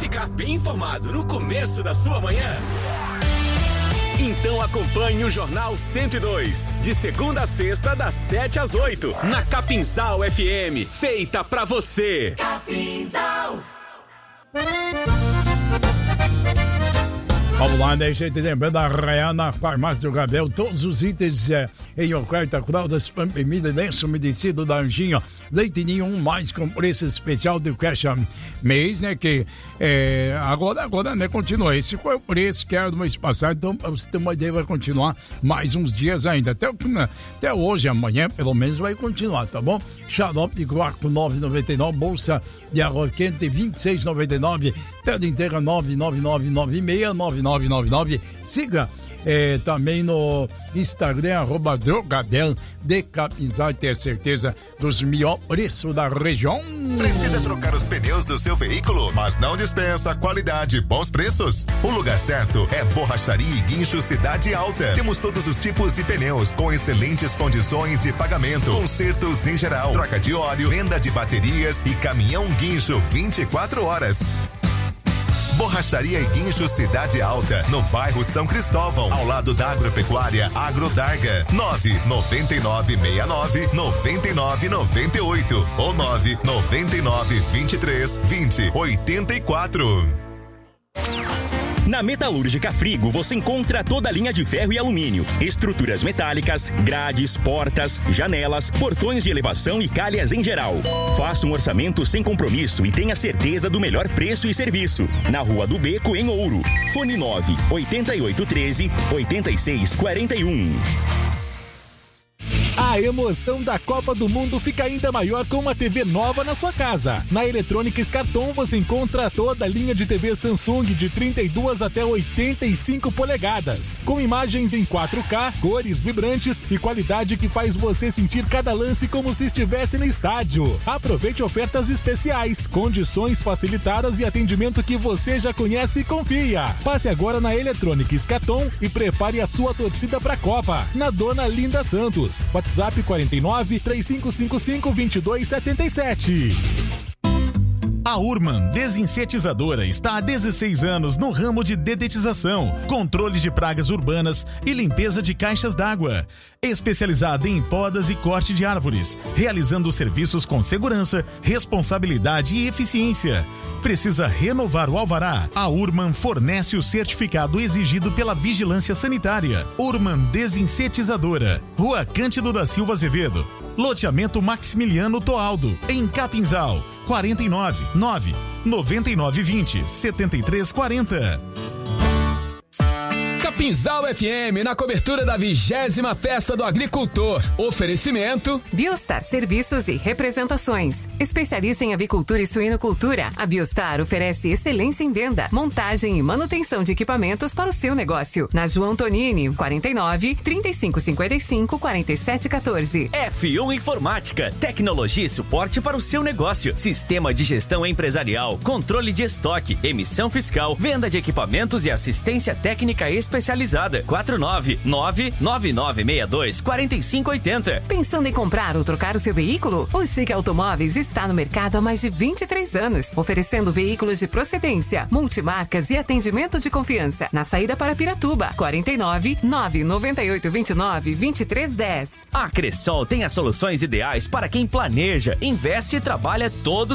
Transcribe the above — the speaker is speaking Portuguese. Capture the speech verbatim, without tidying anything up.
ficar bem informado no começo da sua manhã? Então acompanhe o Jornal cento e dois, de segunda a sexta, das sete às oito, na Capinzal F M, feita pra você. Capinzal. Vamos lá, né, gente? Lembrando a Arraiá na Farmácia do Gabriel, todos os itens é, em oferta, fraldas, bebida, lenço umedecido da Anjinho, leite nenhum mais com preço especial do Cash Mês, né? Que é, agora, agora, né? Continua. Esse foi o preço que era do mês passado, então pra você ter uma ideia, vai continuar mais uns dias ainda. Até, até hoje, amanhã, pelo menos, vai continuar, tá bom? Xarope de quarto nove reais e noventa e nove centavos, bolsa de arroz quente vinte e seis reais e noventa e nove centavos, tela inteira nove nove nove nove seis nove nove nove nove. Siga é, também no Instagram, arroba Drogabel de Capinzal, ter certeza dos melhores preços da região. Precisa trocar os pneus do seu veículo, mas não dispensa qualidade e bons preços? O lugar certo é Borracharia e Guincho Cidade Alta. Temos todos os tipos de pneus, com excelentes condições de pagamento, consertos em geral, troca de óleo, venda de baterias e caminhão guincho vinte e quatro horas. Borracharia e Guincho Cidade Alta, no bairro São Cristóvão, ao lado da Agropecuária Agrodarga. nove nove nove seis nove nove nove nove oito ou nove nove nove vinte e três vinte oitenta e quatro. Na Metalúrgica Frigo você encontra toda a linha de ferro e alumínio, estruturas metálicas, grades, portas, janelas, portões de elevação e calhas em geral. Faça um orçamento sem compromisso e tenha certeza do melhor preço e serviço. Na Rua do Beco, em Ouro. Fone nove oito oito um três oito seis quatro um. A emoção da Copa do Mundo fica ainda maior com uma T V nova na sua casa. Na Eletrônicas Carton você encontra toda a linha de T V Samsung de trinta e duas até oitenta e cinco polegadas, com imagens em quatro K, cores vibrantes e qualidade que faz você sentir cada lance como se estivesse no estádio. Aproveite ofertas especiais, condições facilitadas e atendimento que você já conhece e confia. Passe agora na Eletrônicas Carton e prepare a sua torcida para a Copa. Na Dona Linda Santos. WhatsApp quarenta e nove, três cinco cinco cinco, vinte e dois setenta e sete. A Urman Desinsetizadora está há dezesseis anos no ramo de dedetização, controle de pragas urbanas e limpeza de caixas d'água. Especializada em podas e corte de árvores, realizando serviços com segurança, responsabilidade e eficiência. Precisa renovar o alvará? A Urman fornece o certificado exigido pela Vigilância Sanitária. Urman Desinsetizadora, Rua Cândido da Silva Azevedo, loteamento Maximiliano Toaldo, em Capinzal. quarenta e nove, nove, noventa e nove, vinte, setenta e três, quarenta. Capinzal F M, na cobertura da vigésima Festa do Agricultor. Oferecimento Biostar Serviços e Representações. Especialista em avicultura e suinocultura, a Biostar oferece excelência em venda, montagem e manutenção de equipamentos para o seu negócio. Na João Tonini, quarenta e nove, trinta e cinco cinquenta e cinco, quarenta e sete quatorze. F um Informática, tecnologia e suporte para o seu negócio. Sistema de gestão empresarial, controle de estoque, emissão fiscal, venda de equipamentos e assistência técnica especializada. quatro nove nove, nove nove seis dois, quatro cinco oito zero. Pensando em comprar ou trocar o seu veículo? O Chique Automóveis está no mercado há mais de vinte e três anos, oferecendo veículos de procedência, multimarcas e atendimento de confiança. Na saída para Piratuba, quarenta e nove, nove nove oito dois nove, vinte e três dez. A Cressol tem as soluções ideais para quem planeja, investe e trabalha todos